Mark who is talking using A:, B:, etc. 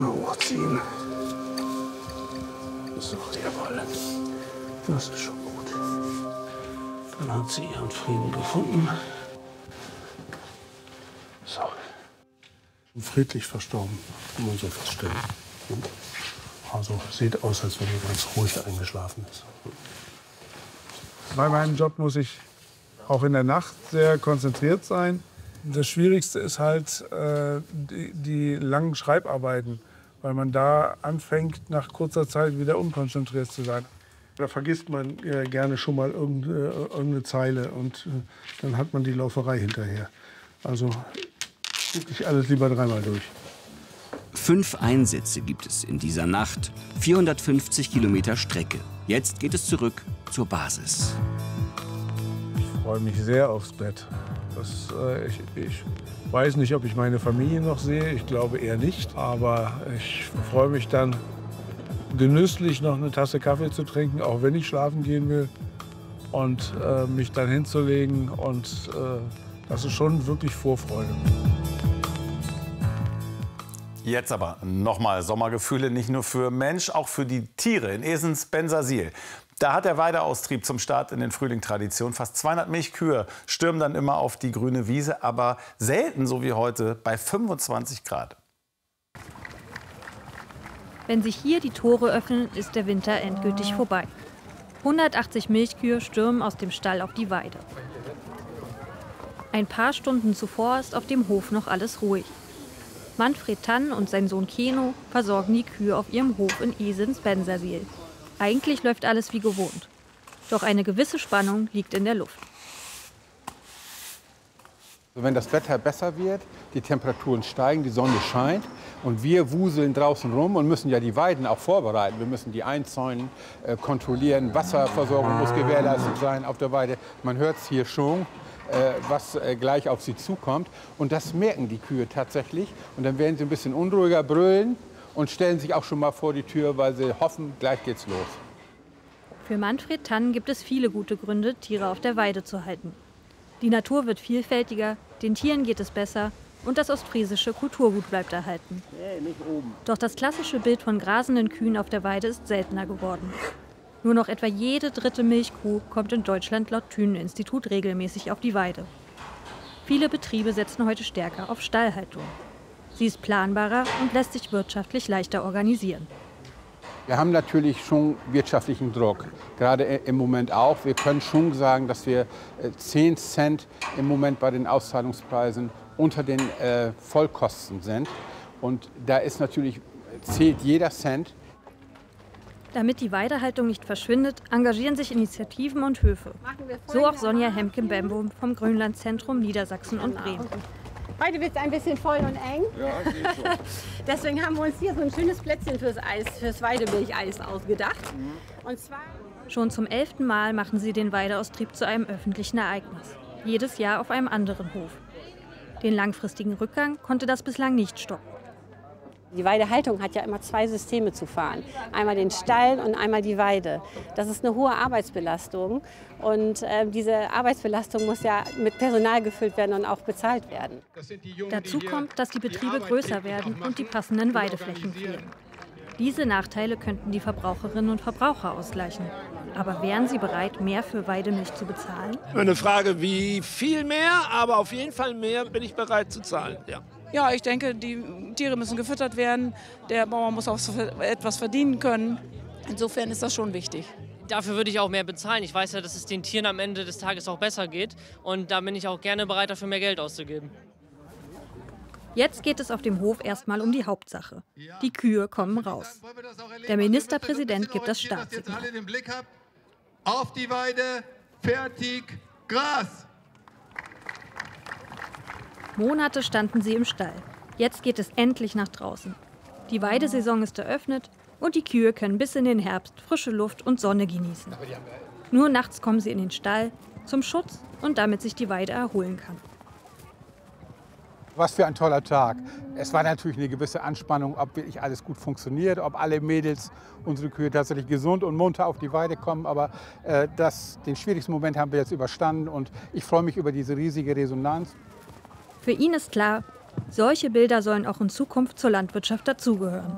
A: Hochziehen. So, jawohl. Das ist schon gut. Dann hat sie ihren Frieden gefunden. So. Friedlich verstorben, kann man so feststellen. Also sieht aus, als wenn er ganz ruhig eingeschlafen ist.
B: Bei meinem Job muss ich auch in der Nacht sehr konzentriert sein. Das Schwierigste ist halt die langen Schreibarbeiten, weil man da anfängt, nach kurzer Zeit wieder unkonzentriert zu sein. Da vergisst man gerne schon mal irgendeine Zeile und dann hat man die Lauferei hinterher. Also gucke ich alles lieber dreimal durch.
C: 5 Einsätze gibt es in dieser Nacht, 450 Kilometer Strecke. Jetzt geht es zurück zur Basis.
B: Ich freue mich sehr aufs Bett. Ich weiß nicht, ob ich meine Familie noch sehe. Ich glaube eher nicht. Aber ich freue mich dann, genüsslich noch eine Tasse Kaffee zu trinken, auch wenn ich schlafen gehen will. Und mich dann hinzulegen. Und das ist schon wirklich Vorfreude.
D: Jetzt aber nochmal Sommergefühle, nicht nur für Mensch, auch für die Tiere in Esens-Bensersiel. Da hat der Weideaustrieb zum Start in den Frühling Tradition. Fast 200 Milchkühe stürmen dann immer auf die grüne Wiese, aber selten so wie heute bei 25 Grad.
E: Wenn sich hier die Tore öffnen, ist der Winter endgültig vorbei. 180 Milchkühe stürmen aus dem Stall auf die Weide. Ein paar Stunden zuvor ist auf dem Hof noch alles ruhig. Manfred Tann und sein Sohn Keno versorgen die Kühe auf ihrem Hof in Esens-Bensersiel. Eigentlich läuft alles wie gewohnt. Doch eine gewisse Spannung liegt in der Luft.
F: Wenn das Wetter besser wird, die Temperaturen steigen, die Sonne scheint und wir wuseln draußen rum und müssen ja die Weiden auch vorbereiten. Wir müssen die einzäunen, kontrollieren, Wasserversorgung muss gewährleistet sein auf der Weide. Man hört es hier schon, was gleich auf sie zukommt. Und das merken die Kühe tatsächlich. Und dann werden sie ein bisschen unruhiger, brüllen und stellen sich auch schon mal vor die Tür, weil sie hoffen, gleich geht's los.
E: Für Manfred Tann gibt es viele gute Gründe, Tiere auf der Weide zu halten. Die Natur wird vielfältiger, den Tieren geht es besser und das ostfriesische Kulturgut bleibt erhalten. Doch das klassische Bild von grasenden Kühen auf der Weide ist seltener geworden. Nur noch etwa jede dritte Milchkuh kommt in Deutschland laut Thünen-Institut regelmäßig auf die Weide. Viele Betriebe setzen heute stärker auf Stallhaltung. Sie ist planbarer und lässt sich wirtschaftlich leichter organisieren.
F: Wir haben natürlich schon wirtschaftlichen Druck, gerade im Moment auch. Wir können schon sagen, dass wir 10 Cent im Moment bei den Auszahlungspreisen unter den Vollkosten sind. Und da ist natürlich, zählt jeder Cent.
E: Damit die Weidehaltung nicht verschwindet, engagieren sich Initiativen und Höfe. So auch Sonja Hemken-Bembum vom Grünlandzentrum Niedersachsen und Bremen.
G: Heute wird es ein bisschen voll und eng. Ja, geht so. Deswegen haben wir uns hier so ein schönes Plätzchen fürs Weidemilcheis ausgedacht. Und zwar
E: schon zum 11. Mal machen sie den Weideaustrieb zu einem öffentlichen Ereignis. Jedes Jahr auf einem anderen Hof. Den langfristigen Rückgang konnte das bislang nicht stoppen.
G: Die Weidehaltung hat ja immer 2 Systeme zu fahren. Einmal den Stall und einmal die Weide. Das ist eine hohe Arbeitsbelastung. Und diese Arbeitsbelastung muss ja mit Personal gefüllt werden und auch bezahlt werden.
E: Dazu kommt, dass die Betriebe größer werden und die passenden Weideflächen fehlen. Diese Nachteile könnten die Verbraucherinnen und Verbraucher ausgleichen. Aber wären sie bereit, mehr für Weidemilch zu bezahlen?
A: Eine Frage, wie viel mehr, aber auf jeden Fall mehr bin ich bereit zu zahlen. Ja.
H: Ja, ich denke, die Tiere müssen gefüttert werden. Der Bauer muss auch etwas verdienen können. Insofern ist das schon wichtig.
I: Dafür würde ich auch mehr bezahlen. Ich weiß ja, dass es den Tieren am Ende des Tages auch besser geht. Und da bin ich auch gerne bereit, dafür mehr Geld auszugeben.
E: Jetzt geht es auf dem Hof erstmal um die Hauptsache. Die Kühe kommen raus. Der Ministerpräsident gibt das Startsignal.
J: Auf die Weide, fertig, Gras!
E: Monate standen sie im Stall. Jetzt geht es endlich nach draußen. Die Weidesaison ist eröffnet und die Kühe können bis in den Herbst frische Luft und Sonne genießen. Nur nachts kommen sie in den Stall zum Schutz und damit sich die Weide erholen kann.
F: Was für ein toller Tag. Es war natürlich eine gewisse Anspannung, ob wirklich alles gut funktioniert, ob alle Mädels, unsere Kühe tatsächlich gesund und munter auf die Weide kommen. Aber den schwierigsten Moment haben wir jetzt überstanden und ich freue mich über diese riesige Resonanz.
E: Für ihn ist klar, solche Bilder sollen auch in Zukunft zur Landwirtschaft dazugehören.